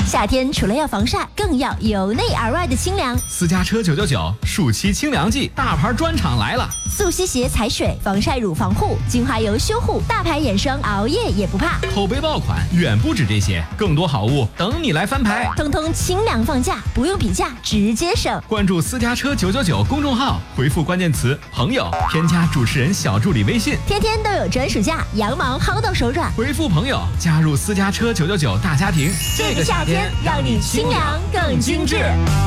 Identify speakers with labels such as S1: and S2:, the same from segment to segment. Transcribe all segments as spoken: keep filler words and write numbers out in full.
S1: 夏天除了要防晒，更要由内而外的清凉。
S2: 私家车九九九暑期清凉季，大牌专场来了！
S1: 速吸鞋踩水，防晒乳防护，精华油修护，大牌眼霜，熬夜也不怕。
S2: 口碑爆款远不止这些，更多好物等你来翻牌。
S1: 通通清凉放价，不用比价，直接省。
S2: 关注私家车九九九公众号，回复关键词朋友，添加主持人小助理微信，
S1: 天天都有专属价，羊毛薅到手软。
S2: 回复朋友，加入私家车九九九大家庭。
S1: 这个夏天让你清凉更精致。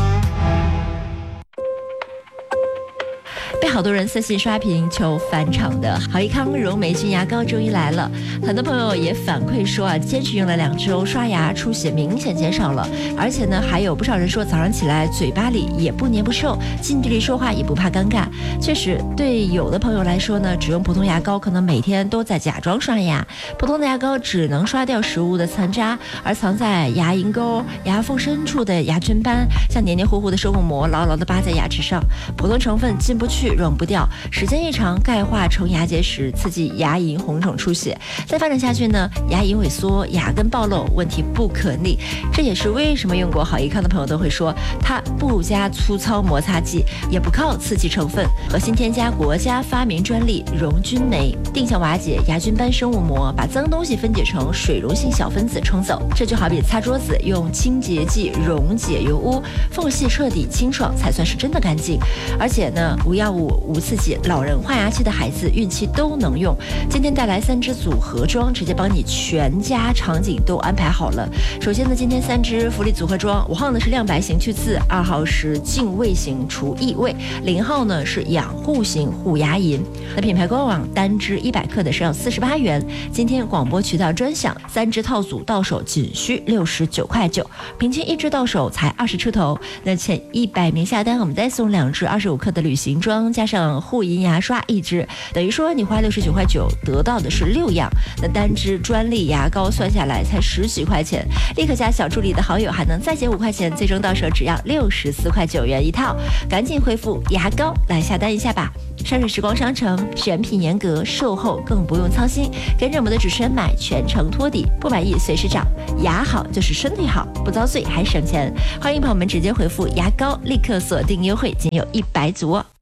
S1: 被好多人私信刷屏求返场的好益康柔美净牙膏终于来了，很多朋友也反馈说啊，坚持用了两周，刷牙出血明显减少了，而且呢，还有不少人说早上起来嘴巴里也不黏不臭，近距离说话也不怕尴尬。确实，对有的朋友来说呢，只用普通牙膏可能每天都在假装刷牙，普通的牙膏只能刷掉食物的残渣，而藏在牙龈沟、牙缝深处的牙菌斑，像黏黏糊糊的生物膜牢牢地扒在牙齿上，普通成分进不去溶不掉，时间一长钙化成牙结石，刺激牙龈红肿出血，再发展下去呢，牙龈萎缩，牙根暴露，问题不可逆。这也是为什么用过好益康的朋友都会说，它不加粗糙摩擦剂，也不靠刺激成分，核心添加国家发明专利溶菌酶，定向瓦解牙菌斑生物膜，把脏东西分解成水溶性小分子冲走。这就好比擦桌子用清洁剂溶解油污，缝隙彻底清爽才算是真的干净。而且呢，无药物无刺激，老人换牙期的孩子孕期都能用。今天带来三支组合装，直接帮你全家场景都安排好了。首先呢，今天三支福利组合装，五号呢是亮白型去刺，二号是净味型除异味，零号呢是养护型护牙龈。那品牌官网单支一百克的是要四十八元，今天广播渠道专享，三支套组到手仅需六十九块九，平均一支到手才二十出头。那前一百名下单，我们再送两支二十五克的旅行装，加上护龈牙刷一支，等于说你花六十九块九得到的是六样。那单支专利牙膏算下来才十几块钱，立刻加小助理的好友还能再减五块钱，最终到手只要六十四块九元一套。赶紧回复牙膏来下单一下吧。山水时光商城选品严格，售后更不用操心，跟着我们的主持人买，全程托底，不满意随时找。牙好就是身体好，不遭罪还省钱。欢迎朋友们直接回复牙膏，立刻锁定优惠，仅有一百组哦。